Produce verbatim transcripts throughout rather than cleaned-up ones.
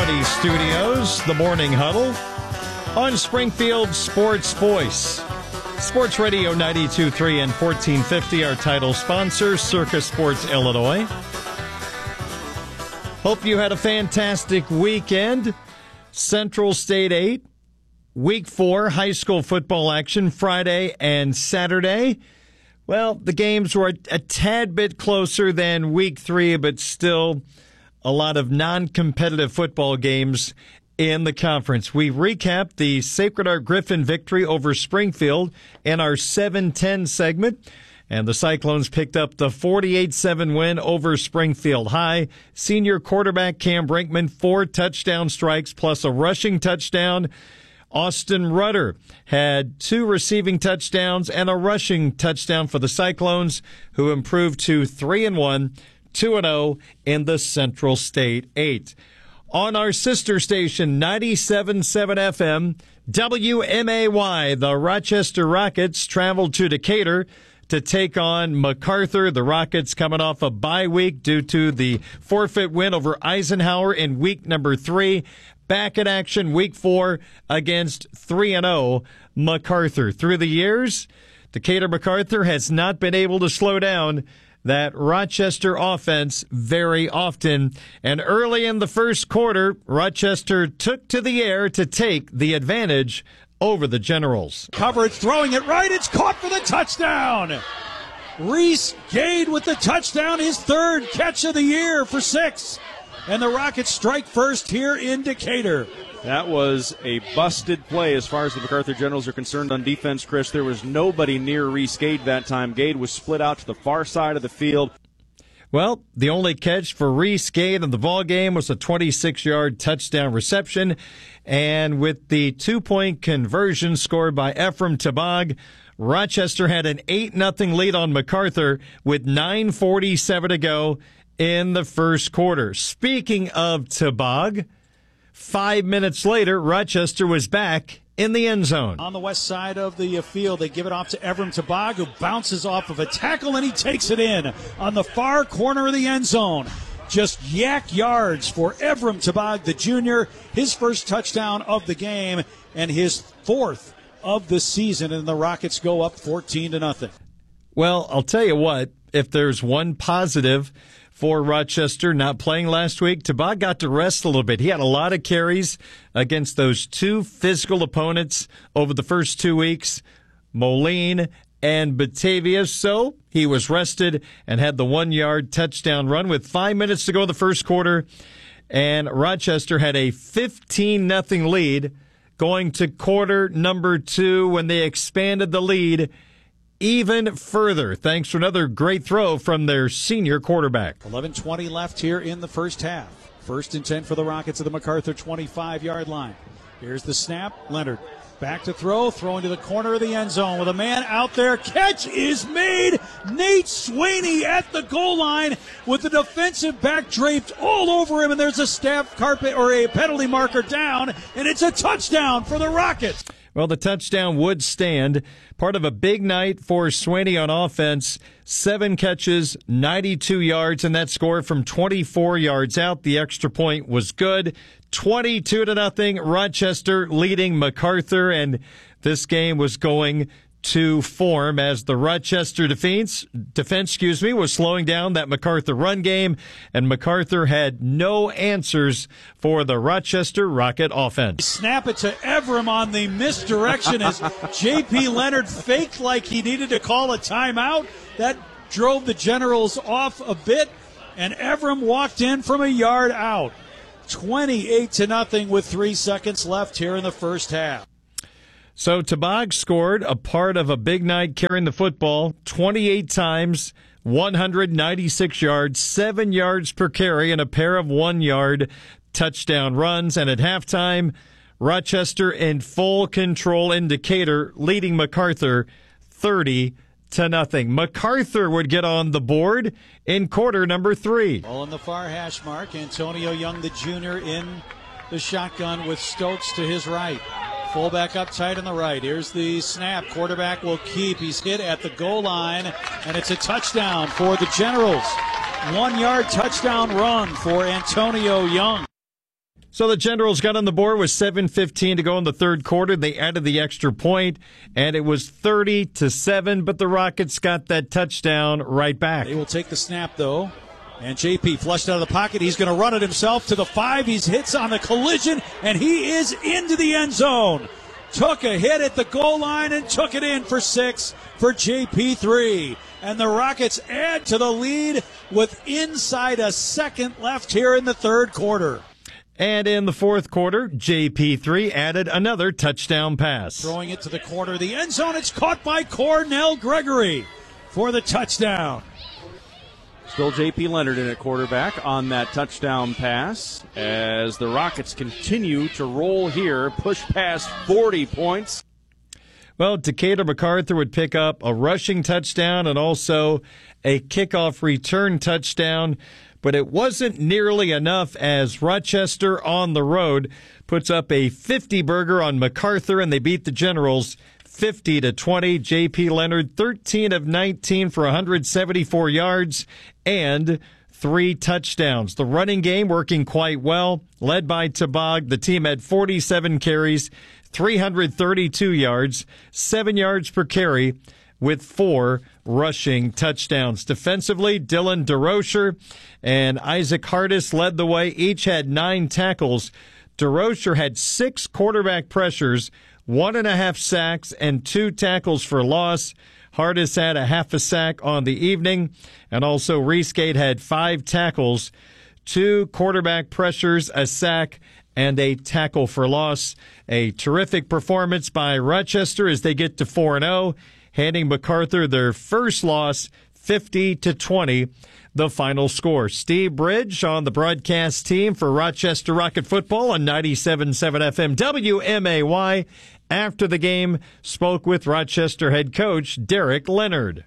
Realty Studios, the Morning Huddle on Springfield Sports Voice. Sports Radio ninety-two point three and fourteen fifty, our title sponsor, Circus Sports Illinois. Hope you had a fantastic weekend. Central State eight, Week four, high school football action Friday and Saturday. Well, the games were a tad bit closer than Week three, but still a lot of non-competitive football games in the conference. We recapped the Sacred Heart Griffin victory over Springfield in our seven ten segment, and the Cyclones picked up the forty-eight seven win over Springfield High. Senior quarterback Cam Brinkman, four touchdown strikes plus a rushing touchdown. Austin Rudder had two receiving touchdowns and a rushing touchdown for the Cyclones, who improved to three and one, two and oh in the Central State eight. On our sister station, ninety-seven point seven F M, W M A Y, the Rochester Rockets traveled to Decatur to take on MacArthur. The Rockets coming off a bye week due to the forfeit win over Eisenhower in week number three. Back in action week four against three and oh MacArthur. Through the years, Decatur MacArthur has not been able to slow down that Rochester offense very often. And early in the first quarter, Rochester took to the air to take the advantage over the Generals. Coverage, throwing it right, it's caught for the touchdown. Reese Gade with the touchdown, his third catch of the year for six. And the Rockets strike first here in Decatur. That was a busted play as far as the MacArthur Generals are concerned on defense, Chris. There was nobody near Reese Gade that time. Gade was split out to the far side of the field. Well, the only catch for Reese Gade in the ball game was a twenty-six yard touchdown reception. And with the two-point conversion scored by Ephraim Tabag, Rochester had an eight nothing lead on MacArthur with nine forty-seven to go in the first quarter. Speaking of Tabag, five minutes later, Rochester was back in the end zone. On the west side of the field, they give it off to Ephraim Tabag, who bounces off of a tackle, and he takes it in on the far corner of the end zone. Just yak yards for Ephraim Tabag, the junior, his first touchdown of the game, and his fourth of the season, and the Rockets go up fourteen to nothing. Well, I'll tell you what, if there's one positive for Rochester not playing last week, Tabag got to rest a little bit. He had a lot of carries against those two physical opponents over the first two weeks, Moline and Batavia. So he was rested and had the one-yard touchdown run with five minutes to go in the first quarter. And Rochester had a fifteen nothing lead going to quarter number two when they expanded the lead even further, thanks to another great throw from their senior quarterback. eleven twenty left here in the first half. First and ten for the Rockets at the MacArthur twenty-five yard line. Here's the snap. Leonard back to throw, throwing to the corner of the end zone with a man out there. Catch is made. Nate Sweeney at the goal line with the defensive back draped all over him, and there's a staff carpet or a penalty marker down, and it's a touchdown for the Rockets. Well, the touchdown would stand. Part of a big night for Sweeney on offense. Seven catches, ninety-two yards, and that score from twenty-four yards out. The extra point was good. twenty-two to nothing. Rochester leading MacArthur, and this game was going to form as the Rochester defense, defense, excuse me, was slowing down that MacArthur run game, and MacArthur had no answers for the Rochester Rocket offense. Snap it to Ephraim on the misdirection as J P Leonard faked like he needed to call a timeout. That drove the Generals off a bit, and Ephraim walked in from a yard out. twenty-eight to nothing with three seconds left here in the first half. So Tabag scored a part of a big night carrying the football twenty-eight times, one hundred ninety-six yards, seven yards per carry, and a pair of one-yard touchdown runs. And at halftime, Rochester in full control in Decatur, leading MacArthur thirty to nothing. MacArthur would get on the board in quarter number three. All in the far hash mark. Antonio Young, the junior, in the shotgun with Stokes to his right. Fullback up tight on the right. Here's the snap. Quarterback will keep. He's hit at the goal line, and it's a touchdown for the Generals. One-yard touchdown run for Antonio Young. So the Generals got on the board with seven fifteen to go in the third quarter. They added the extra point, and it was thirty to seven, but the Rockets got that touchdown right back. They will take the snap, though. And J P flushed out of the pocket. He's going to run it himself to the five. He hits on the collision, and he is into the end zone. Took a hit at the goal line and took it in for six for J P three. And the Rockets add to the lead with inside a second left here in the third quarter. And in the fourth quarter, J P three added another touchdown pass. Throwing it to the corner of the end zone. It's caught by Cornell Gregory for the touchdown. Still J P Leonard in at quarterback on that touchdown pass as the Rockets continue to roll here, push past forty points. Well, Decatur MacArthur would pick up a rushing touchdown and also a kickoff return touchdown, but it wasn't nearly enough as Rochester on the road puts up a fifty-burger on MacArthur, and they beat the Generals fifty to twenty. J P Leonard, thirteen of nineteen for one hundred seventy-four yards and three touchdowns. The running game working quite well, led by Tabag. The team had forty-seven carries, three hundred thirty-two yards, seven yards per carry, with four rushing touchdowns. Defensively, Dylan DeRocher and Isaac Hardis led the way. Each had nine tackles. DeRocher had six quarterback pressures, one and a half sacks, and two tackles for loss. Hardis had a half a sack on the evening, and also Reesgate had five tackles, two quarterback pressures, a sack, and a tackle for loss. A terrific performance by Rochester as they get to four and oh, handing MacArthur their first loss, fifty to twenty, the final score. Steve Bridge on the broadcast team for Rochester Rocket Football on ninety-seven point seven F M W M A Y. After the game, spoke with Rochester head coach Derek Leonard.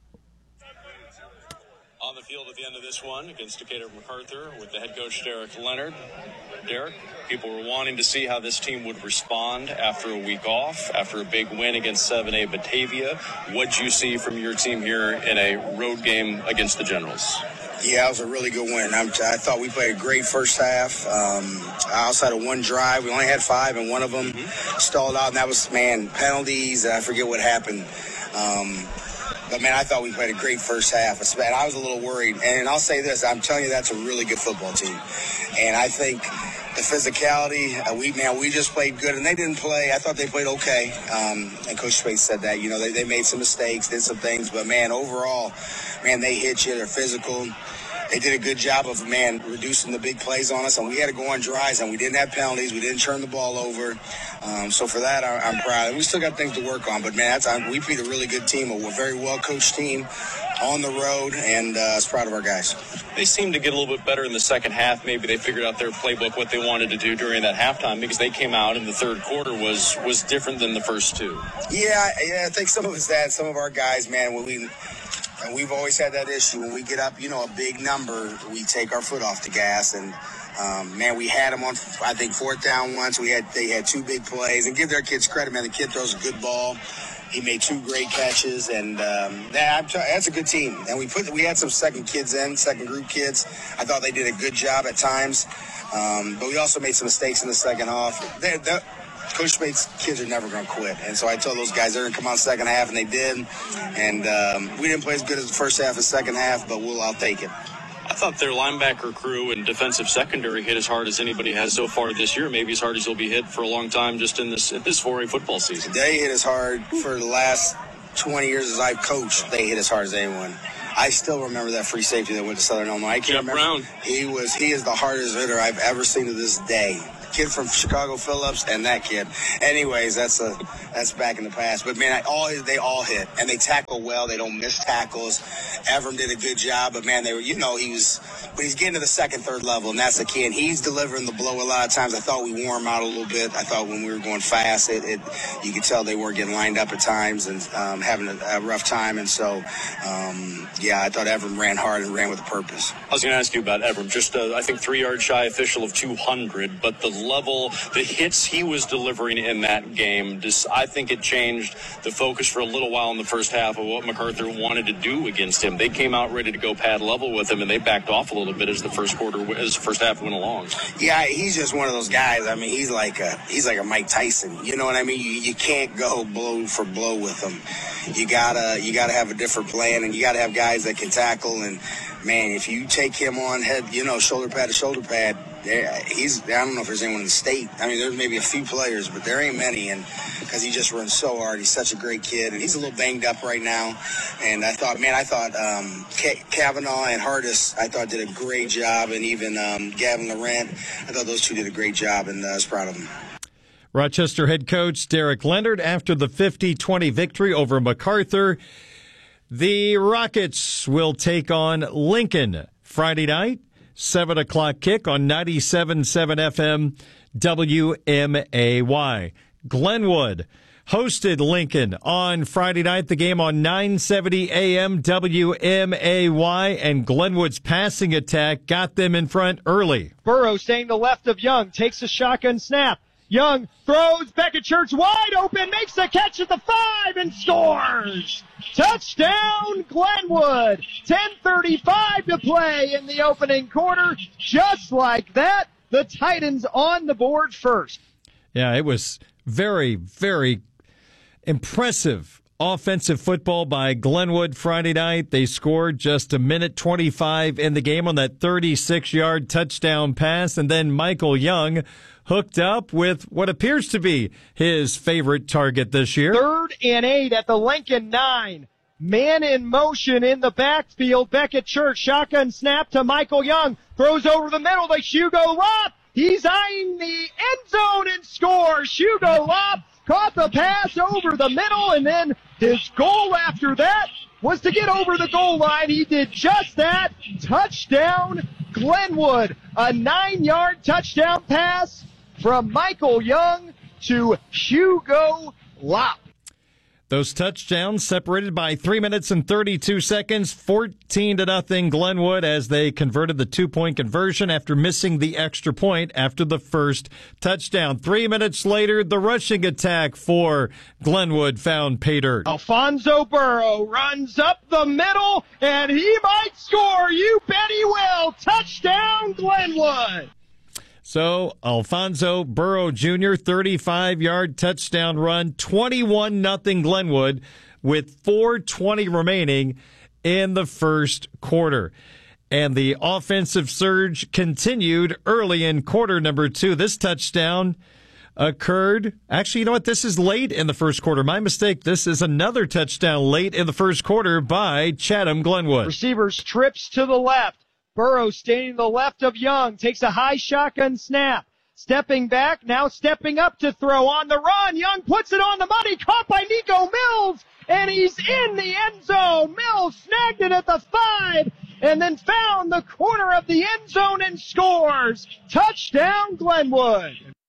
On the field at the end of this one against Decatur MacArthur with the head coach Derek Leonard. Derek, people were wanting to see how this team would respond after a week off, after a big win against seven A Batavia. What'd you see from your team here in a road game against the Generals? Yeah, it was a really good win. I'm, I thought we played a great first half. Um, outside of one drive, we only had five, and one of them mm-hmm. stalled out, and that was, man, penalties. I forget what happened. Um, but, man, I thought we played a great first half. Man, I was a little worried. And I'll say this. I'm telling you, that's a really good football team. And I think the physicality, uh, we man, we just played good, and they didn't play. I thought they played okay. Um, and Coach Space said that, you know, they, they made some mistakes, did some things, but man, overall, man, they hit you. They're physical. They did a good job of, man, reducing the big plays on us, and we had to go on drives, and we didn't have penalties. We didn't turn the ball over. Um, so for that, I, I'm proud. And we still got things to work on, but man, that's, I, we beat a really good team, a very well-coached team on the road, and uh, I was proud of our guys. They seemed to get a little bit better in the second half. Maybe they figured out their playbook, what they wanted to do during that halftime, because they came out in the third quarter was was different than the first two. Yeah, yeah, I think some of it's that. Some of our guys, man, when we and we've always had that issue. When we get up, you know, a big number, we take our foot off the gas, and um, man, we had them on, I think, fourth down once. We had they had two big plays, and give their kids credit, man. The kid throws a good ball. He made two great catches, and um, that, that's a good team. And we put we had some second kids in, second group kids. I thought they did a good job at times, um, but we also made some mistakes in the second half. They're, they're, Coach Spate's kids are never going to quit, and so I told those guys they're going to come out second half, and they did. And um, we didn't play as good as the first half as second half, but we'll I'll take it. I thought their linebacker crew and defensive secondary hit as hard as anybody has so far this year, maybe as hard as they'll be hit for a long time just in this in this four A football season. They hit as hard for the last twenty years as I've coached. They hit as hard as anyone. I still remember that free safety that went to Southern Illinois. I can't Jeff remember. Brown. He was he is the hardest hitter I've ever seen to this day. Kid from Chicago Phillips and that kid. Anyways, that's a that's back in the past. But man, I, all they all hit and they tackle well. They don't miss tackles. Evram did a good job, but man, they were you know he was, but he's getting to the second, third level, and that's the key. And he's delivering the blow a lot of times. I thought we wore him out a little bit. I thought when we were going fast, it, it you could tell they weren't getting lined up at times and um, having a, a rough time. And so, um, yeah, I thought Evram ran hard and ran with a purpose. I was going to ask you about Evram. Just uh, I think three yards shy official of two hundred, but the level, the hits he was delivering in that game, just, I think it changed the focus for a little while in the first half of what MacArthur wanted to do against him. They came out ready to go pad level with him, and they backed off a little bit as the first quarter, as the first half went along. Yeah, he's just one of those guys. I mean, he's like a he's like a Mike Tyson. You know what I mean? You, you can't go blow for blow with him. You gotta you gotta have a different plan, and you gotta have guys that can tackle. And man, if you take him on head, you know, shoulder pad to shoulder pad, he's I don't know if there's anyone in the state. I mean, there's maybe a few players, but there ain't many. And because he just runs so hard, he's such a great kid, and he's a little banged up right now. And I thought, man, I thought um, Kavanaugh and Hardis, I thought did a great job, and even um, Gavin Laurent, I thought those two did a great job, and uh, I was proud of them. Rochester head coach Derek Leonard after the fifty twenty victory over MacArthur. The Rockets will take on Lincoln Friday night, seven o'clock kick on ninety-seven point seven F M W M A Y. Glenwood hosted Lincoln on Friday night, the game on nine seventy A M W M A Y, and Glenwood's passing attack got them in front early. Burrow staying to left of Young, takes a shotgun snap. Young throws, Beckett Church wide open, makes the catch at the five and scores! Touchdown Glenwood! ten thirty-five to play in the opening quarter. Just like that, the Titans on the board first. Yeah, it was very, very impressive offensive football by Glenwood Friday night. They scored just a minute twenty-five in the game on that thirty-six-yard touchdown pass, and then Michael Young hooked up with what appears to be his favorite target this year. Third and eight at the Lincoln nine. Man in motion in the backfield. Beckett Church, shotgun snap to Michael Young. Throws over the middle to Hugo Lopp. He's eyeing the end zone and scores. Hugo Lopp caught the pass over the middle, and then his goal after that was to get over the goal line. He did just that. Touchdown Glenwood. A nine-yard touchdown pass from Michael Young to Hugo Lopp. Those touchdowns separated by three minutes and thirty-two seconds, fourteen to nothing Glenwood, as they converted the two-point conversion after missing the extra point after the first touchdown. Three minutes later, the rushing attack for Glenwood found pay dirt. Alfonso Burrow runs up the middle, and he might score. You bet he will. Touchdown Glenwood. So, Alfonso Burrow Junior, thirty-five-yard touchdown run, twenty-one nothing Glenwood, with four twenty remaining in the first quarter. And the offensive surge continued early in quarter number two. This touchdown occurred, actually, you know what, this is late in the first quarter. My mistake, this is another touchdown late in the first quarter by Chatham Glenwood. Receivers trips to the left. Burrow staying to the left of Young, takes a high shotgun snap. Stepping back, now stepping up to throw on the run. Young puts it on the money, caught by Nico Mills, and he's in the end zone. Mills snagged it at the five, and then found the corner of the end zone and scores. Touchdown Glenwood.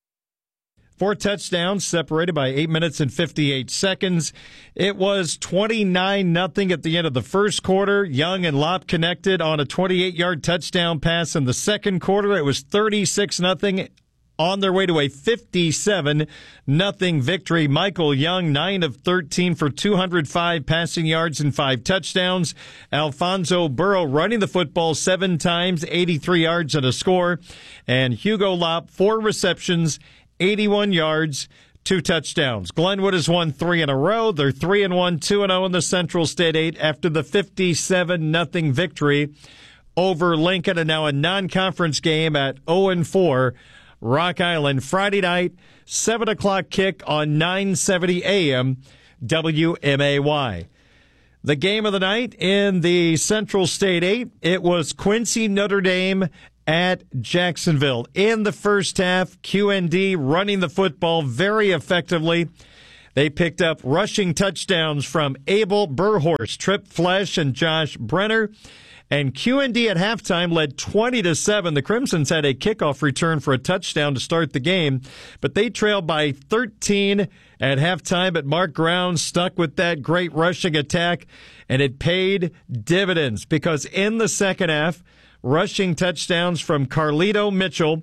Four touchdowns separated by eight minutes and fifty-eight seconds. It was twenty-nine nothing at the end of the first quarter. Young and Lopp connected on a twenty-eight-yard touchdown pass in the second quarter. It was thirty-six nothing on their way to a fifty-seven nothing victory. Michael Young, nine of thirteen for two hundred five passing yards and five touchdowns. Alfonso Burrow running the football seven times, eighty-three yards and a score. And Hugo Lopp, four receptions, eighty-one yards, two touchdowns. Glenwood has won three in a row. They're three and one, two and oh in the Central State eight after the fifty-seven nothing victory over Lincoln, and now a non-conference game at oh and four. Rock Island Friday night, seven o'clock kick on nine seventy A M W M A Y. The game of the night in the Central State eight, it was Quincy Notre Dame at Jacksonville. In the first half, Q N D running the football very effectively. They picked up rushing touchdowns from Abel Burhorst, Trip Flesh, and Josh Brenner. And Q N D at halftime led twenty to seven. The Crimsons had a kickoff return for a touchdown to start the game, but they trailed by thirteen at halftime. But Mark Brown stuck with that great rushing attack, and it paid dividends because in the second half, rushing touchdowns from Carlito Mitchell,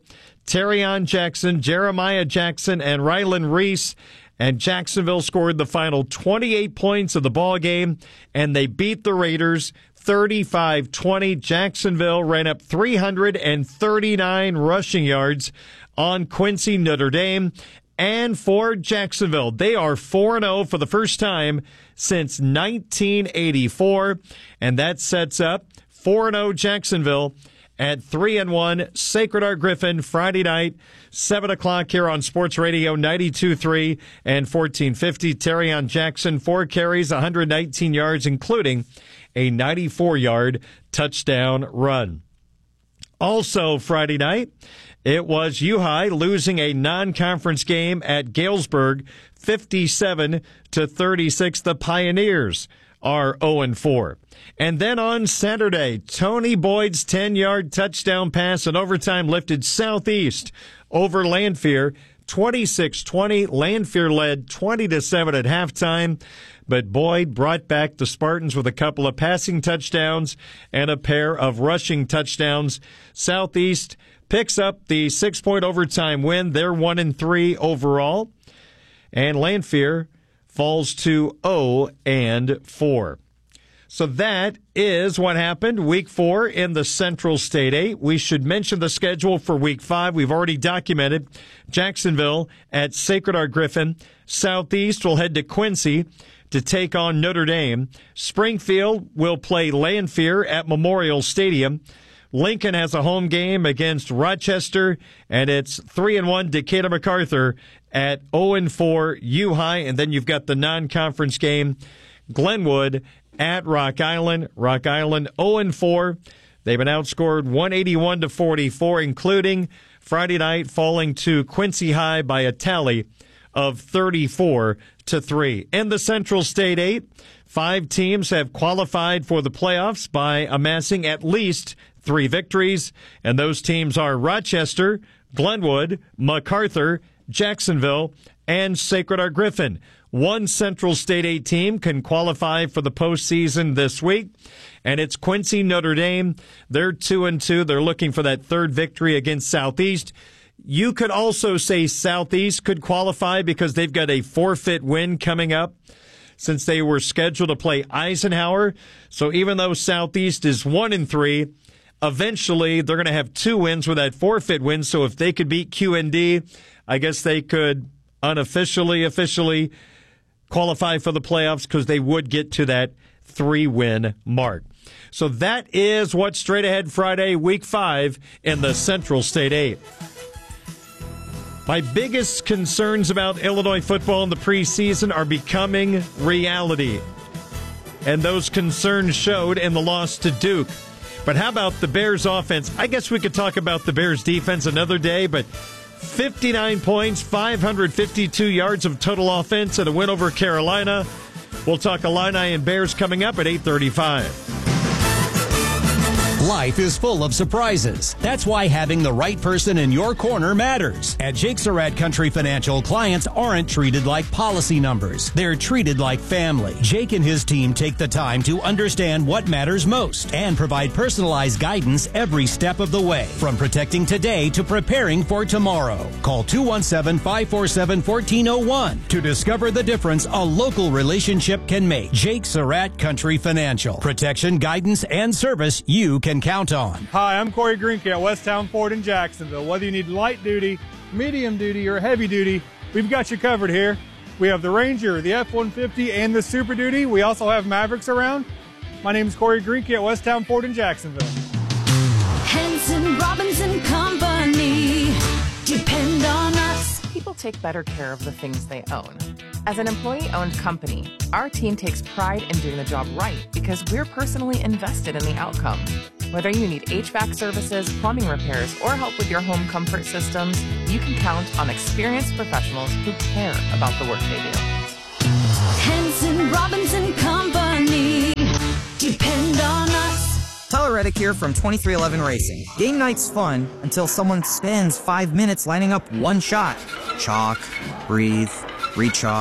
Terrion Jackson, Jeremiah Jackson, and Rylan Reese. And Jacksonville scored the final twenty-eight points of the ball game, and they beat the Raiders thirty-five twenty. Jacksonville ran up three hundred thirty-nine rushing yards on Quincy Notre Dame. And for Jacksonville, they are four and oh for the first time since nineteen eighty-four, and that sets up four and oh Jacksonville at three and one. Sacred Heart Griffin Friday night, seven o'clock here on Sports Radio ninety-two point three and fourteen fifty. Terrion Jackson, four carries, one hundred nineteen yards, including a ninety-four yard touchdown run. Also Friday night, it was U High losing a non-conference game at Galesburg, fifty-seven to thirty-six. The Pioneers are oh and four. And then on Saturday, Tony Boyd's ten-yard touchdown pass in overtime lifted Southeast over Lanphier, twenty-six twenty. Lanphier led twenty to seven at halftime, but Boyd brought back the Spartans with a couple of passing touchdowns and a pair of rushing touchdowns. Southeast picks up the six-point overtime win. They're one and three overall, and Lanphier falls to oh and four. So that is what happened week four in the Central State eight. We should mention the schedule for week five. We've already documented Jacksonville at Sacred Heart Griffin. Southeast will head to Quincy to take on Notre Dame. Springfield will play Lanphier at Memorial Stadium. Lincoln has a home game against Rochester, and it's three and one Decatur MacArthur at oh and four U High. And then you've got the non-conference game, Glenwood at Rock Island. Rock Island oh and four. They've been outscored one eighty-one to forty-four, including Friday night falling to Quincy High by a tally of thirty-four to three. In the Central State eight, five teams have qualified for the playoffs by amassing at least three victories, and those teams are Rochester, Glenwood, MacArthur, Jacksonville, and Sacred Heart Griffin. One Central State eight team can qualify for the postseason this week, and it's Quincy Notre Dame. They're two and two. They're looking for that third victory against Southeast. You could also say Southeast could qualify because they've got a forfeit win coming up since they were scheduled to play Eisenhower. So even though Southeast is one and three, eventually they're going to have two wins with that forfeit win. So if they could beat Q N D, I guess they could unofficially, officially qualify for the playoffs because they would get to that three-win mark. So that is what's straight ahead Friday, week five in the Central State eight. My biggest concerns about Illinois football in the preseason are becoming reality. And those concerns showed in the loss to Duke. But how about the Bears offense? I guess we could talk about the Bears defense another day, but fifty-nine points, five hundred fifty-two yards of total offense, and a win over Carolina. We'll talk Illini and Bears coming up at eight thirty-five. Life is full of surprises. That's why having the right person in your corner matters. At Jake Surratt Country Financial, clients aren't treated like policy numbers. They're treated like family. Jake and his team take the time to understand what matters most and provide personalized guidance every step of the way, from protecting today to preparing for tomorrow. Call two one seven, five four seven, one four zero one to discover the difference a local relationship can make. Jake Surratt Country Financial. Protection, guidance, and service you can count on. Hi, I'm Corey Greenke at Westtown Ford in Jacksonville. Whether you need light duty, medium duty, or heavy duty, we've got you covered here. We have the Ranger, the F one fifty, and the Super Duty. We also have Mavericks around. My name is Corey Greenke at Westtown Ford in Jacksonville. Henson, Robbins and Company. Depend on us. People take better care of the things they own. As an employee-owned company, our team takes pride in doing the job right because we're personally invested in the outcome. Whether you need H V A C services, plumbing repairs, or help with your home comfort systems, you can count on experienced professionals who care about the work they do. Henson, Robbins and Company. Depend on us. Tyler Reddick here from twenty-three eleven Racing. Game night's fun until someone spends five minutes lining up one shot. Chalk, breathe, re-chalk,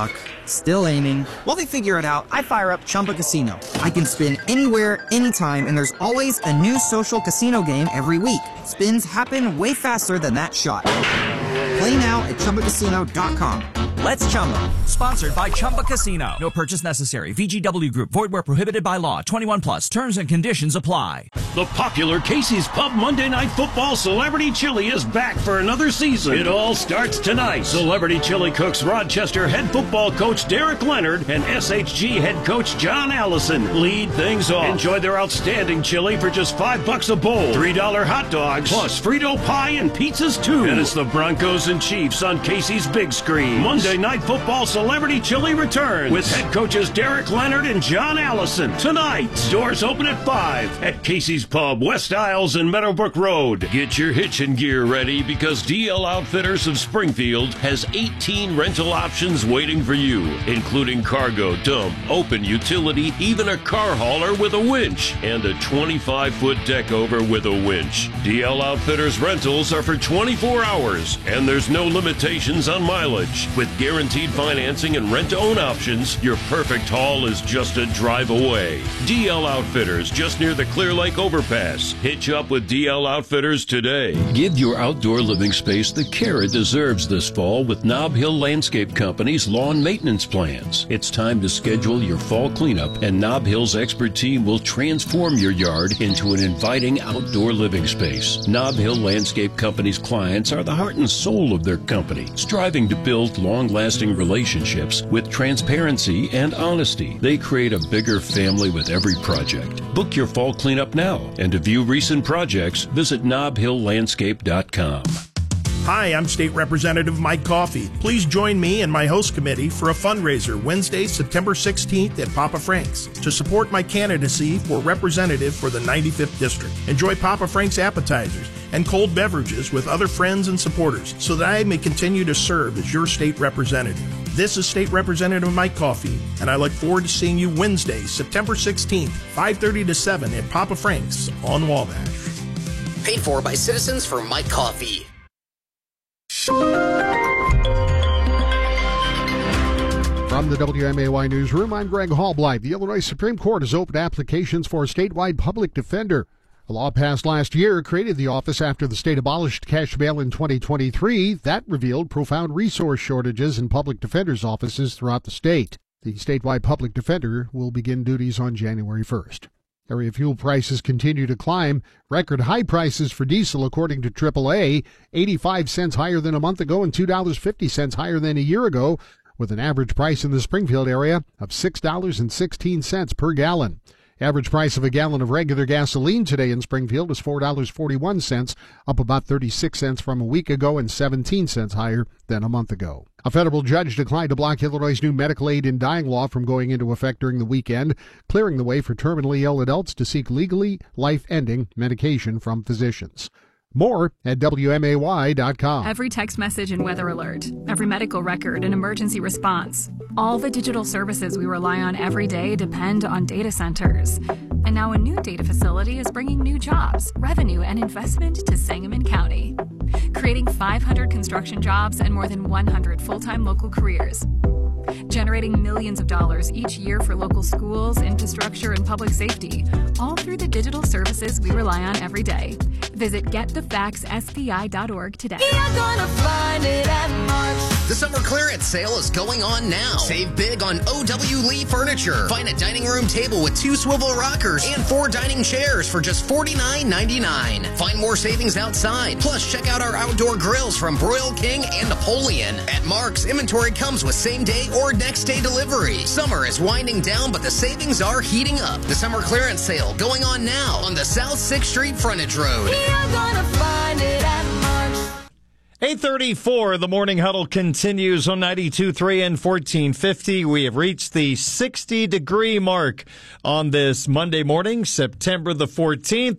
Still aiming. While they figure it out, I fire up Chumba Casino. I can spin anywhere, anytime, and there's always a new social casino game every week. Spins happen way faster than that shot. Play now at Chumba Casino dot com. Let's Chumba. Sponsored by Chumba Casino. No purchase necessary. V G W Group. Void where prohibited by law. twenty-one plus. Terms and conditions apply. The popular Casey's Pub Monday Night Football Celebrity Chili is back for another season. It all starts tonight. Celebrity Chili cooks Rochester head football coach Derek Leonard and S H G head coach John Allison lead things off. Enjoy their outstanding chili for just five bucks a bowl. Three dollar hot dogs plus Frito pie and pizzas too. And it's the Broncos and Chiefs on Casey's big screen. Monday Night Football Celebrity Chili returns with head coaches Derek Leonard and John Allison tonight. Doors open at five at Casey's Pub, West Isles and Meadowbrook Road. Get your hitching gear ready because D L Outfitters of Springfield has eighteen rental options waiting for you, including cargo, dump, open utility, even a car hauler with a winch, and a twenty-five foot deck over with a winch. D L Outfitters rentals are for twenty-four hours, and there's no limitations on mileage. With guaranteed financing and rent-to-own options, your perfect haul is just a drive away. D L Outfitters, just near the Clear Lake Overpass. Hitch up with D L Outfitters today. Give your outdoor living space the care it deserves this fall with Nob Hill Landscape Company's lawn maintenance plans. It's time to schedule your fall cleanup, and Nob Hill's expert team will transform your yard into an inviting outdoor living space. Nob Hill Landscape Company's clients are the heart and soul of their company, striving to build long-lasting relationships with transparency and honesty. They create a bigger family with every project. Book your fall cleanup now, and to view recent projects, visit nob hill landscape dot com. Hi, I'm State Representative Mike Coffey. Please join me and my host committee for a fundraiser Wednesday, September sixteenth at Papa Frank's to support my candidacy for representative for the ninety-fifth District. Enjoy Papa Frank's appetizers and cold beverages with other friends and supporters so that I may continue to serve as your state representative. This is State Representative Mike Coffey, and I look forward to seeing you Wednesday, September sixteenth, five thirty to seven at Papa Frank's on Wabash. Paid for by Citizens for Mike Coffey. From the W M A Y Newsroom, I'm Greg Hallblight. The Illinois Supreme Court has opened applications for a statewide public defender. A law passed last year created the office after the state abolished cash bail in twenty twenty-three. That revealed profound resource shortages in public defenders' offices throughout the state. The statewide public defender will begin duties on January first. Area fuel prices continue to climb. Record high prices for diesel, according to triple A, eighty-five cents higher than a month ago and two dollars and fifty cents higher than a year ago, with an average price in the Springfield area of six dollars and sixteen cents per gallon. Average price of a gallon of regular gasoline today in Springfield is four dollars and forty-one cents, up about thirty-six cents from a week ago and seventeen cents higher than a month ago. A federal judge declined to block Illinois' new medical aid in dying law from going into effect during the weekend, clearing the way for terminally ill adults to seek legally life-ending medication from physicians. More at W M A Y dot com. Every text message and weather alert, every medical record and emergency response. All the digital services we rely on every day depend on data centers. And now a new data facility is bringing new jobs, revenue, and investment to Sangamon County, creating five hundred construction jobs and more than one hundred full-time local careers, generating millions of dollars each year for local schools, infrastructure, and public safety, all through the digital services we rely on every day. Visit get the facts S P I dot org today. You're gonna find it at Mark's. The summer clearance sale is going on now. Save big on O W Lee Furniture. Find a dining room table with two swivel rockers and four dining chairs for just forty-nine ninety-nine. Find more savings outside. Plus, check out our outdoor grills from Broil King and Napoleon. At Mark's, inventory comes with same day or next day delivery. Summer is winding down, but the savings are heating up. The summer clearance sale going on now on the South sixth Street Frontage Road. You're gonna find it at Mark's. eight thirty-four, the Morning Huddle continues on ninety-two point three and fourteen fifty. We have reached the sixty degree mark on this Monday morning, September the fourteenth.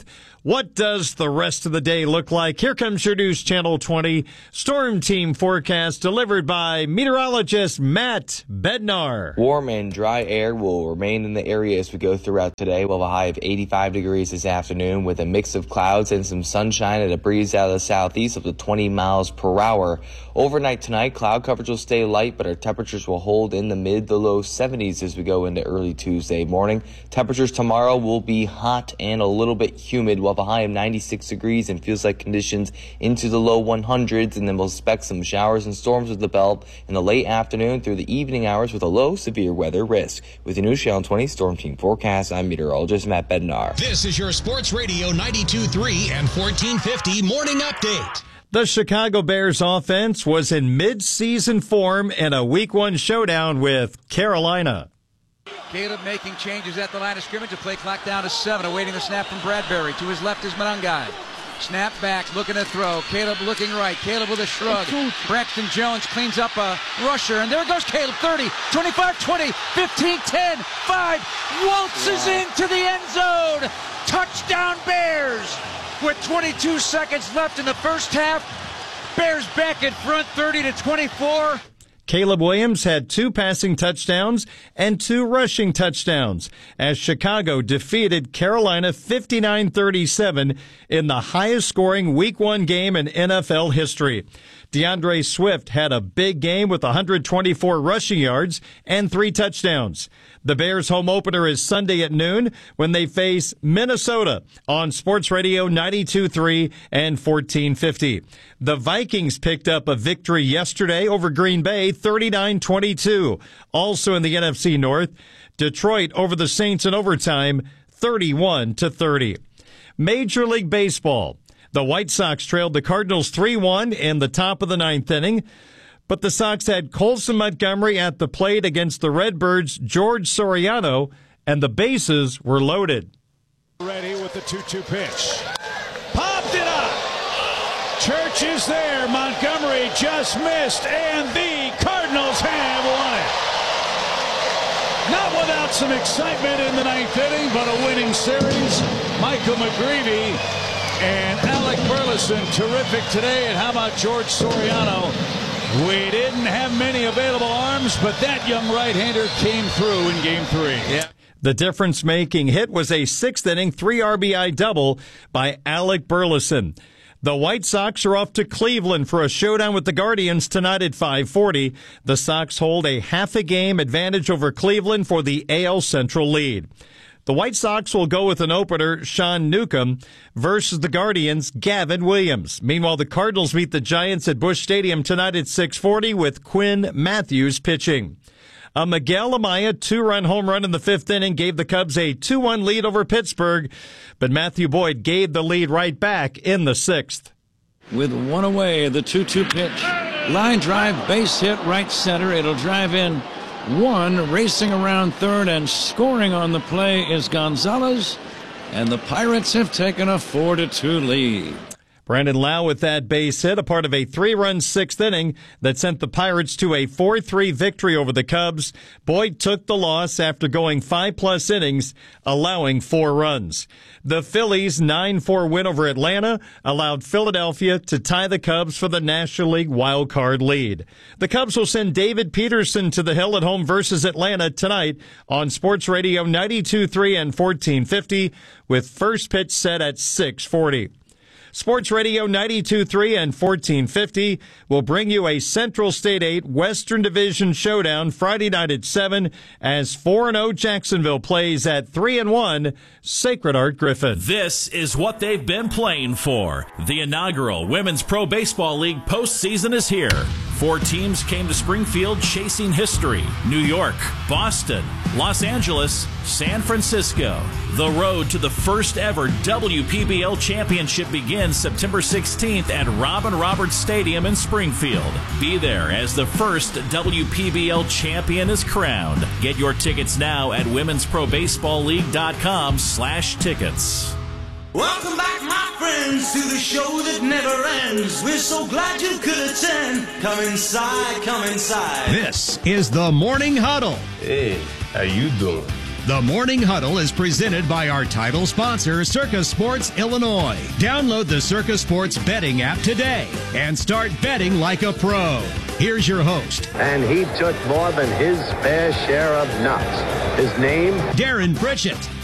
What does the rest of the day look like? Here comes your News Channel twenty Storm Team forecast delivered by meteorologist Matt Bednar. Warm and dry air will remain in the area as we go throughout today. We'll have a high of eighty-five degrees this afternoon with a mix of clouds and some sunshine and a breeze out of the southeast up to twenty miles per hour. Overnight tonight, cloud coverage will stay light, but our temperatures will hold in the mid to low seventies as we go into early Tuesday morning. Temperatures tomorrow will be hot and a little bit humid. We'll have a high of ninety-six degrees and feels like conditions into the low one hundreds, and then we'll expect some showers and storms with the belt in the late afternoon through the evening hours with a low severe weather risk. With the News Channel twenty Storm Team forecast, I'm meteorologist Matt Bednar. This is your Sports Radio ninety-two point three and fourteen fifty Morning Update. The Chicago Bears offense was in mid-season form in a week one showdown with Carolina. Caleb making changes at the line of scrimmage. The play clock down to seven, awaiting the snap from Bradbury. To his left is Monangai. Snap back, looking to throw. Caleb looking right. Caleb with a shrug. Braxton Jones cleans up a rusher, and there goes Caleb. thirty, twenty-five, twenty, fifteen, ten, five. Waltzes into the end zone. Touchdown Bears! With twenty-two seconds left in the first half, Bears back in front, thirty to twenty-four. Caleb Williams had two passing touchdowns and two rushing touchdowns as Chicago defeated Carolina fifty-nine thirty-seven in the highest scoring week one game in N F L history. DeAndre Swift had a big game with one hundred twenty-four rushing yards and three touchdowns. The Bears' home opener is Sunday at noon when they face Minnesota on Sports Radio ninety-two point three and fourteen fifty. The Vikings picked up a victory yesterday over Green Bay, thirty-nine twenty-two. Also in the N F C North, Detroit over the Saints in overtime, thirty-one to thirty. Major League Baseball. The White Sox trailed the Cardinals three one in the top of the ninth inning, but the Sox had Colson Montgomery at the plate against the Redbirds' George Soriano, and the bases were loaded. Ready with the two two pitch. Popped it up. Church is there. Montgomery just missed, and the Cardinals have won it. Not without some excitement in the ninth inning, but a winning series. Michael McGreevy and Alec Burleson, terrific today. And how about George Soriano? We didn't have many available arms, but that young right-hander came through in game three. Yeah. The difference-making hit was a sixth inning, three R B I double by Alec Burleson. The White Sox are off to Cleveland for a showdown with the Guardians tonight at five forty. The Sox hold a half a game advantage over Cleveland for the A L Central lead. The White Sox will go with an opener, Sean Newcomb, versus the Guardians, Gavin Williams. Meanwhile, the Cardinals meet the Giants at Busch Stadium tonight at six forty with Quinn Matthews pitching. A Miguel Amaya two-run home run in the fifth inning gave the Cubs a two one lead over Pittsburgh, but Matthew Boyd gave the lead right back in the sixth. With one away, the two two pitch. Line drive, base hit, right center. It'll drive in one, racing around third, and scoring on the play is Gonzalez, and the Pirates have taken a four to two lead. Brandon Lau with that base hit, a part of a three-run sixth inning that sent the Pirates to a four three victory over the Cubs. Boyd took the loss after going five-plus innings, allowing four runs. The Phillies' nine four win over Atlanta allowed Philadelphia to tie the Cubs for the National League wild card lead. The Cubs will send David Peterson to the hill at home versus Atlanta tonight on Sports Radio ninety-two point three and fourteen fifty with first pitch set at six forty. Sports Radio ninety-two point three and fourteen fifty will bring you a Central State eight Western Division showdown Friday night at seven as four and oh Jacksonville plays at three and one Sacred Heart Griffin. This is what they've been playing for. The inaugural Women's Pro Baseball League postseason is here. Four teams came to Springfield chasing history. New York, Boston, Los Angeles, San Francisco. The road to the first ever W P B L championship begins September sixteenth at Robin Roberts Stadium in Springfield. Be there as the first W P B L champion is crowned. Get your tickets now at women's pro baseball league dot com slash tickets. Welcome back, my friends, to the show that never ends. We're so glad you could attend. Come inside, come inside. This is the Morning Huddle. Hey, how you doing? The Morning Huddle is presented by our title sponsor, Circa Sports Illinois. Download the Circa Sports betting app today and start betting like a pro. Here's your host. And he took more than his fair share of nuts. His name? Darren Pritchett.